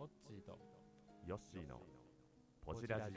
ホッチーとヨッシーのポジラジ。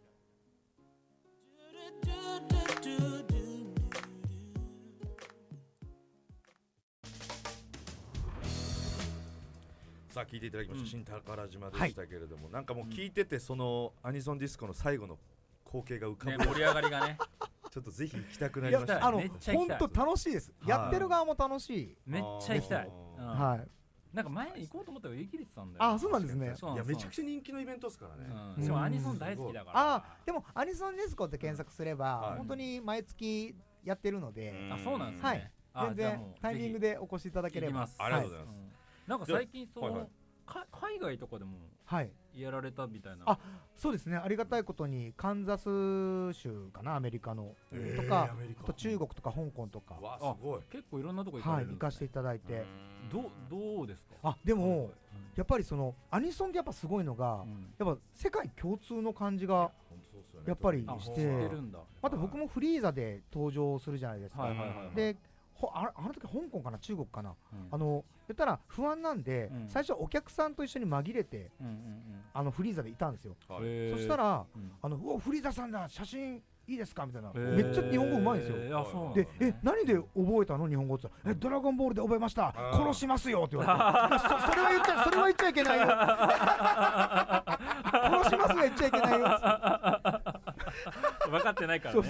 さあ聞いていただきました、新宝島でしたけれども、なんかもう聞いてて、そのアニソンディスコの最後の光景が浮かぶ、 ね、盛り上がりがねちょっとぜひ行きたくなりました。 めっちゃ行きたい。 本当楽しいです。やってる側も楽しい。 めっちゃ行きたい。 はい。 なんか前に行こうと思ったら売り切れてたんだよ。 あ、そうなんですね。 いやめちゃくちゃ人気のイベントですからね。 しかもアニソン大好きだから。 あ、でもアニソンディスコって検索すれば本当に毎月やってるので。 あ、そうなんですね。 全然タイミングでお越しいただければ。 ありがとうございます。 なんか最近そう海外とかでもやられたみたいな。 あ、そうですね。ありがたいことにカンザス州かな、アメリカのとか、あと中国とか香港とか、 わ、すごい。 結構いろんなとこ行かれるんですね。 行かせていただいて。 どうですか。 あ、でもやっぱりそのアニソンってやっぱすごいのが、やっぱ世界共通の感じがやっぱりして、また僕もフリーザで登場するじゃないですか。であの時香港かな中国かな、言ったら不安なんで、最初お客さんと一緒に紛れてフリーザでいたんですよ。そしたらうわフリーザさんだ、写真いいですかみたいな、めっちゃ日本語うまいんですよ。で何で覚えたの日本語って言ったら、ドラゴンボールで覚えました、殺しますよって言われて、それは言っちゃいけないよ殺しますは言っちゃいけないよ分かってないからね。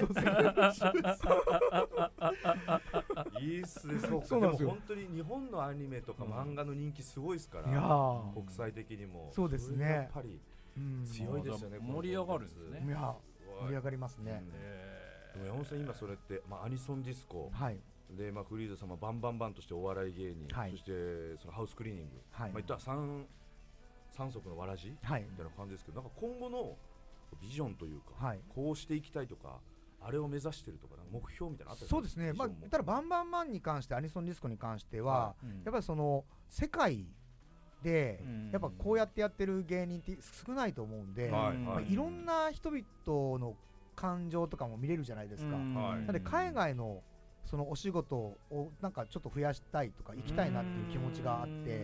いいっすね。そうなんですよ。本当に日本のアニメとか漫画の人気すごいですから、国際的にも。 そうですね。 やっぱり強いですよね。 盛り上がるんですね。 いや盛り上がりますね。 でも山本さん今それってアニソンディスコでフリーザ様バンバンバンとしてお笑い芸人、そしてそのハウスクリーニング、言ったら三足のわらじみたいな感じですけど、なんか今後のビジョンというか、こうしていきたいとか、あれを目指してるとか目標みたいなのあったりするんですか。 そうですね。ただバンバンバンに関して、アニソンディスコに関しては、やっぱりその世界でやっぱこうやってやってる芸人って少ないと思うんで、いろんな人々の感情とかも見れるじゃないですか。なので海外のそのお仕事をなんかちょっと増やしたいとか行きたいなっていう気持ちがあって、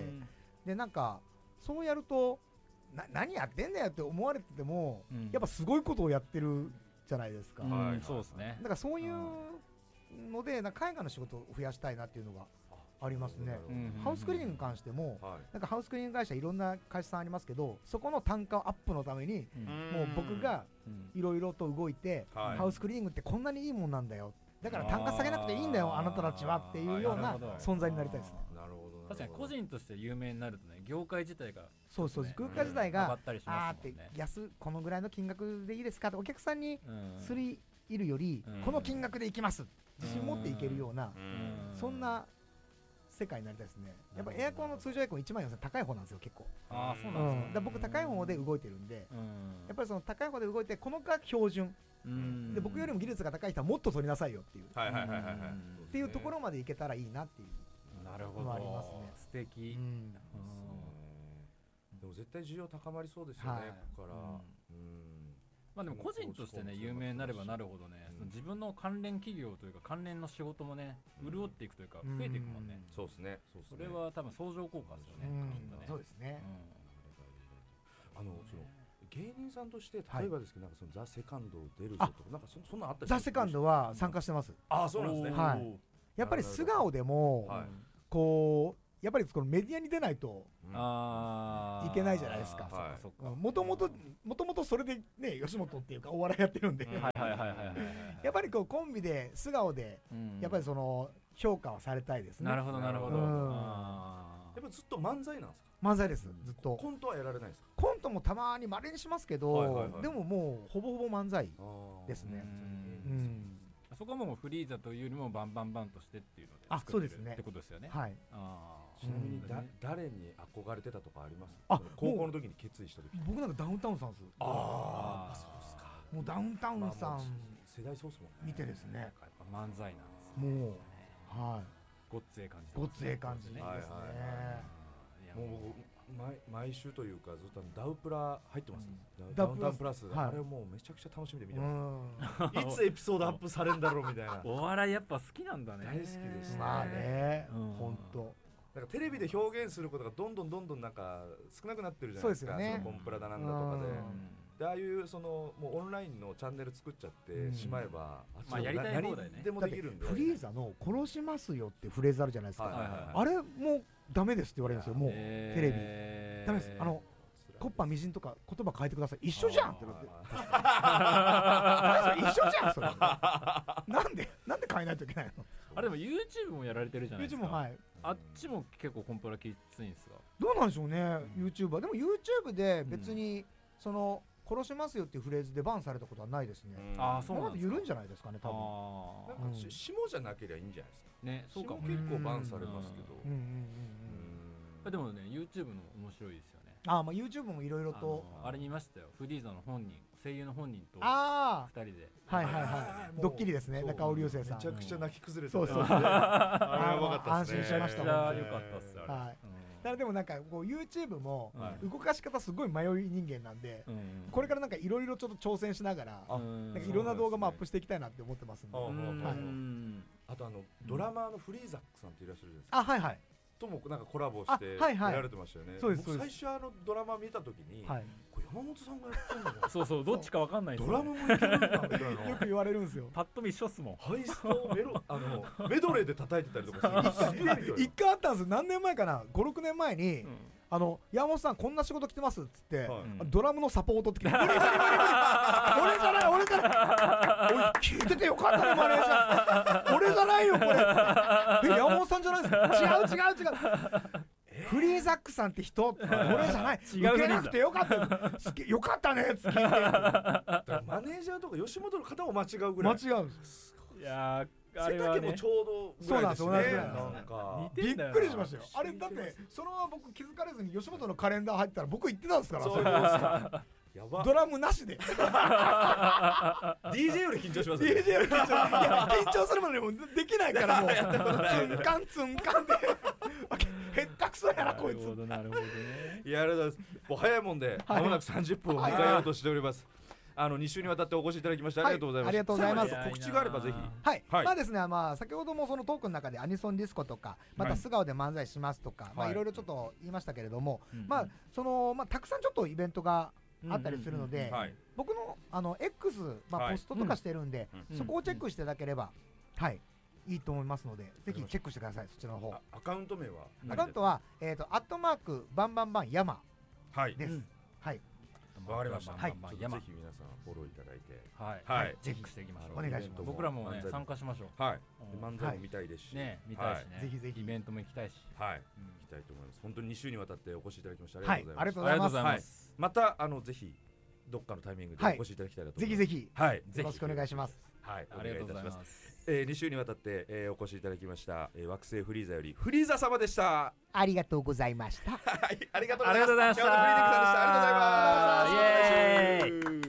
でなんかそうやると何やってんだよって思われてても、やっぱすごいことをやってるじゃないですか。 そうですね。 だからそういうので海外の仕事を増やしたいなっていうのがありますね。ハウスクリーニングに関しても、なんかハウスクリーニング会社いろんな会社さんありますけど、そこの単価アップのためにもう僕がいろいろと動いて、ハウスクリーニングってこんなにいいもんなんだよ、だから単価下げなくていいんだよあなたたちはっていうような存在になりたいですね。 確かに個人として有名になるとね、業界自体が業界自体がってこのぐらいの金額でいいですかってお客さんにすりいるより、この金額でいきます自信持っていけるような、そんな世界になりたいですね。やっぱエアコンの通常エアコン1万4000高い方なんですよ結構。 そうなんですか。 僕高い方で動いてるんで、やっぱりその高い方で動いてこのが標準で、僕よりも技術が高い人はもっと取りなさいよっていうっていうところまでいけたらいいなっていうのはありますね。 素敵。 でも絶対需要高まりそうですよね、ここから。 でも個人としてね有名になればなるほどね、自分の関連企業というか関連の仕事もね潤っていくというか増えていくもんね。 そうですね。 それは多分相乗効果ですよね。 そうですね。 その芸人さんとして例えばですけど、なんかそのザ・セカンド出るぞとか、なんかそんなあったり。 ザ・セカンドは参加してます。 あ、そうなんですね。 やっぱり素顔でもこうやっぱりこのメディアに出ないといけないじゃないですか。もともとそれでね、吉本っていうかお笑いやってるんで、やっぱりこうコンビで素顔でやっぱりその評価はされたいですね。 なるほどなるほど。 やっぱずっと漫才なんですか。 漫才です。ずっとコントはやられないですか。 コントもたまに稀にしますけど、でももうほぼほぼ漫才ですね。 そこはもうフリーザというよりもバンバンバンとしてっていうので作ってるってことですよね。 はい。 ちなみに誰に憧れてたとかあります？高校の時に決意した時。 僕なんかダウンタウンさんです。 そうですか。 もうダウンタウンさん世代そうですもんね。 見てですね。 漫才なんです。 もうごっつええ感じ。 ごっつええ感じですね。 もう僕毎週というかずっとダウプラ入ってます。ダウンタウンプラス、あれもうめちゃくちゃ楽しみで見てます。いつエピソードアップされるんだろうみたいな。 お笑いやっぱ好きなんだね。 大好きです。 まあね、本当。 なんかテレビで表現することがどんどんなんか少なくなってるじゃないですか。 そうですよね。 コンプラだなんだとかで、ああいうそのもうオンラインのチャンネル作っちゃってしまいば、 まあやりたい放題ね。 でもできるんで。 フリーザの殺しますよってフレーズあるじゃないですか。あれもうダメですって言われるんですよ。もうテレビダメです。コッパみじんとか言葉変えてください。一緒じゃんって言って一緒じゃんそれ。なんで変えないといけないの。 あれでも YouTube もやられてるじゃないですか。 YouTube も、はい、 あっちも結構コンプラきついんですか。 どうなんでしょうね。YouTuber でも YouTube で別にその殺しますよっていうフレーズでバンされたことはないですね。 ああ、そうなんですか。 緩いんじゃないですかね、多分。 なんか下じゃなければいいんじゃないですかね。そうかも。 結構バンされますけど。 でもね、 YouTube の面白いですよね。 まあ YouTube もいろいろとあれ見ましたよ。フリーザの本人、声優の本人と2人で、 ドッキリですね。中尾隆聖さんめちゃくちゃ泣き崩れて、 そうそう、安心しました。 よかったっす。 だからでもなんかこう YouTube も動かし方すごい迷い人間なんで、これからなんかいろいろちょっと挑戦しながら、なんかいろんな動画もアップしていきたいなって思ってますんで。 あとドラマーのフリーザックさんっていらっしゃるじゃないですか。 はいはい。 ともなんかコラボしてやられてましたよね。僕最初ドラマ見た時に、これ山本さんがやってんのか。 そうどっちかわかんない。 ドラムもいけるんだみたいな。 よく言われるんですよ。 パッと見一緒っすもん。 ハイストメドレーで叩いてたりとかする。 一回あったんです。何年前かな、5、6年前に。山本さんこんな仕事来てますっつって、ドラムのサポートって来て、俺じゃないおい聞いててよかったねマネージャー、俺じゃないよこれ、山本さんじゃないですか。違うフリーザックさんって人、俺じゃない、受けなくてよかったねっつってマネージャーとか吉本の方も間違うぐらい。 間違うんです。 いや背丈もちょうどそうなんですよ。同じぐらいの。 びっくりしましたよ。あれだってそのまま僕気づかれずに吉本のカレンダー入ったら僕言ってたんですから。ドラムなしで。 DJ より緊張しますね。 DJ より緊張するまでもできないからもうツンカンで下手くそやなこいつ。 なるほどね。 いやありがとうございます。もう早いもんで間もなく30分を迎えようとしております。2週にわたってお越しいただきましてありがとうございます。 ありがとうございます。 告知があればぜひ。 まあですね、先ほどもそのトークの中でアニソンディスコとか、また素顔で漫才しますとか、いろいろちょっと言いましたけれども、たくさんちょっとイベントがあったりするので、僕のX ポストとかしてるんで、そこをチェックしていただければいいと思いますので、ぜひチェックしてください。そちらの方。 アカウント名は？ アカウントはバンバンバン山です。 わかりました。ぜひ皆さんフォローいただいて、 チェックしていきましょう。 お願いします。 僕らもね参加しましょう。 漫才も見たいですし、 見たいしね。 ぜひぜひイベントも行きたいし、 行きたいと思います。本当に2週にわたってお越しいただきましてありがとうございます。 またぜひどっかのタイミングでお越しいただきたいなと思います。 ぜひよろしくお願いします。 ありがとうございます。2週にわたってお越しいただきました惑星フリーザよりフリーザ様でした。 ありがとうございました。 ありがとうございました。今日のフリーディックさんでした。ありがとうございます。 イエーイ。